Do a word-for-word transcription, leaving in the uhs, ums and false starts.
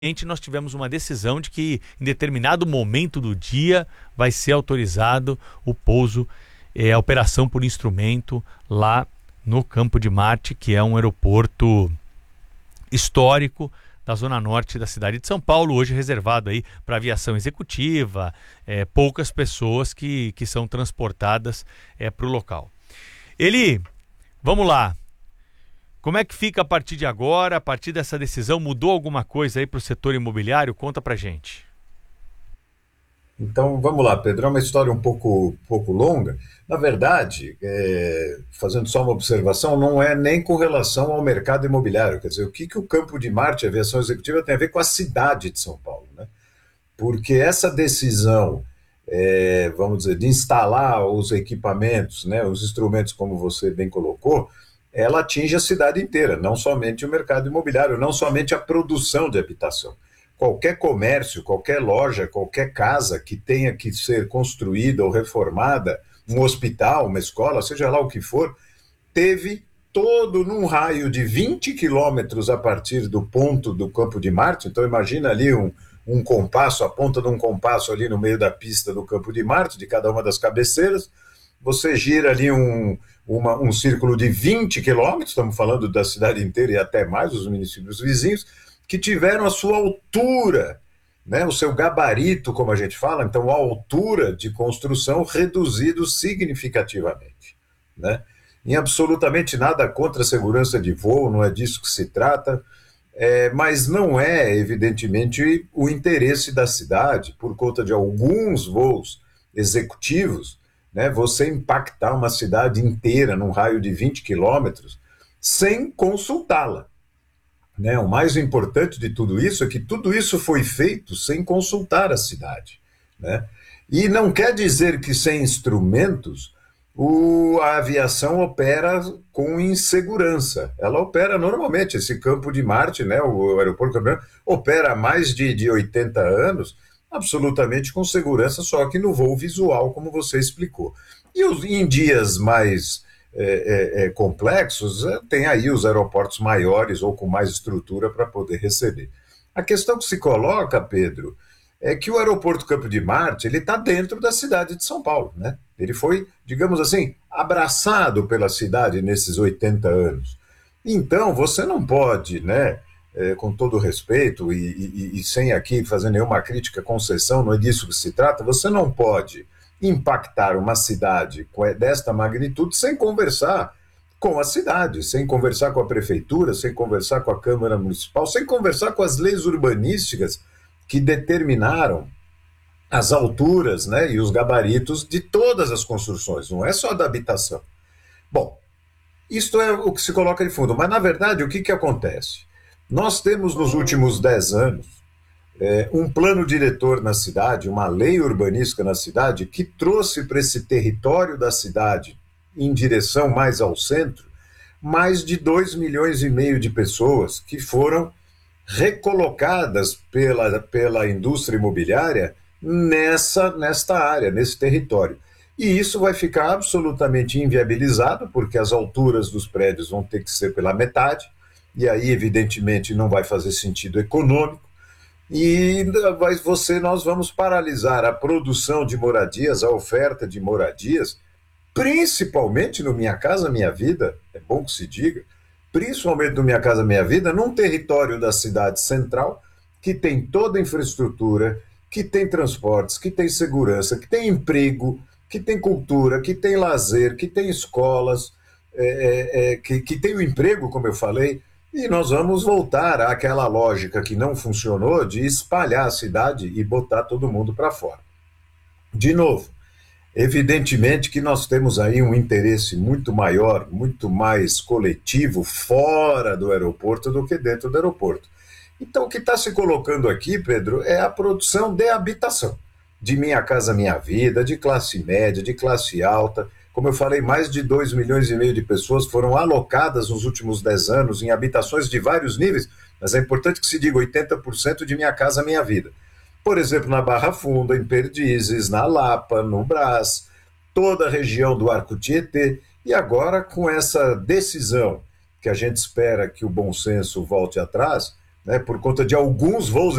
nós tivemos uma decisão de que em determinado momento do dia vai ser autorizado o pouso, é, a operação por instrumento lá no Campo de Marte, que é um aeroporto histórico da zona norte da cidade de São Paulo, hoje reservado aí para aviação executiva, é, poucas pessoas que, que são transportadas é, para o local. Ele, vamos lá, como é que fica a partir de agora, a partir dessa decisão? Mudou alguma coisa aí para o setor imobiliário? Conta pra gente. Então, vamos lá, Pedro, é uma história um pouco, pouco longa. Na verdade, é, fazendo só uma observação, não é nem com relação ao mercado imobiliário. Quer dizer, o que, que o Campo de Marte, a aviação executiva, tem a ver com a cidade de São Paulo, né? Porque essa decisão, é, vamos dizer, de instalar os equipamentos, né, os instrumentos, como você bem colocou, ela atinge a cidade inteira, não somente o mercado imobiliário, não somente a produção de habitação. Qualquer comércio, qualquer loja, qualquer casa que tenha que ser construída ou reformada, um hospital, uma escola, seja lá o que for, teve todo num raio de vinte quilômetros a partir do ponto do Campo de Marte. Então imagina ali um, um compasso, a ponta de um compasso ali no meio da pista do Campo de Marte, de cada uma das cabeceiras. Você gira ali um, uma, um círculo de vinte quilômetros, estamos falando da cidade inteira e até mais, os municípios vizinhos, que tiveram a sua altura, né, o seu gabarito, como a gente fala, então a altura de construção reduzido significativamente, né? Em absolutamente nada contra a segurança de voo, não é disso que se trata, é, mas não é, evidentemente, o interesse da cidade, por conta de alguns voos executivos, né, você impactar uma cidade inteira num raio de vinte quilômetros sem consultá-la. Né? O mais importante de tudo isso é que tudo isso foi feito sem consultar a cidade. Né? E não quer dizer que sem instrumentos o, a aviação opera com insegurança. Ela opera normalmente. Esse Campo de Marte, né, o aeroporto Campo de Marte, opera há mais de, de oitenta anos, absolutamente com segurança, só que no voo visual, como você explicou. E os, em dias mais é, é, é, complexos, é, tem aí os aeroportos maiores ou com mais estrutura para poder receber. A questão que se coloca, Pedro, é que o aeroporto Campo de Marte ele está dentro da cidade de São Paulo, né? Ele foi, digamos assim, abraçado pela cidade nesses oitenta anos. Então, você não pode, né, é, com todo respeito e, e, e sem aqui fazer nenhuma crítica, concessão, não é disso que se trata, você não pode impactar uma cidade desta magnitude sem conversar com a cidade, sem conversar com a prefeitura, sem conversar com a Câmara Municipal, sem conversar com as leis urbanísticas que determinaram as alturas, né, e os gabaritos de todas as construções, não é só da habitação. Bom, isto é o que se coloca de fundo, mas na verdade o que, que acontece? Nós temos nos últimos dez anos é, um plano diretor na cidade, uma lei urbanística na cidade que trouxe para esse território da cidade, em direção mais ao centro, mais de dois milhões e meio de pessoas que foram recolocadas pela, pela indústria imobiliária nessa, nesta área, nesse território. E isso vai ficar absolutamente inviabilizado, porque as alturas dos prédios vão ter que ser pela metade, e aí, evidentemente, não vai fazer sentido econômico, e vai, você, nós vamos paralisar a produção de moradias, a oferta de moradias, principalmente no Minha Casa Minha Vida, é bom que se diga, principalmente no Minha Casa Minha Vida, num território da cidade central, que tem toda a infraestrutura, que tem transportes, que tem segurança, que tem emprego, que tem cultura, que tem lazer, que tem escolas, é, é, é, que, que tem o emprego, como eu falei, e nós vamos voltar àquela lógica que não funcionou de espalhar a cidade e botar todo mundo para fora. De novo, evidentemente que nós temos aí um interesse muito maior, muito mais coletivo fora do aeroporto do que dentro do aeroporto. Então, o que está se colocando aqui, Pedro, é a produção de habitação, de Minha Casa Minha Vida, de classe média, de classe alta. Como eu falei, mais de dois milhões e meio de pessoas foram alocadas nos últimos dez anos em habitações de vários níveis, mas é importante que se diga oitenta por cento de Minha Casa Minha Vida. Por exemplo, na Barra Funda, em Perdizes, na Lapa, no Brás, toda a região do Arco Tietê, e agora com essa decisão, que a gente espera que o bom senso volte atrás, né, por conta de alguns voos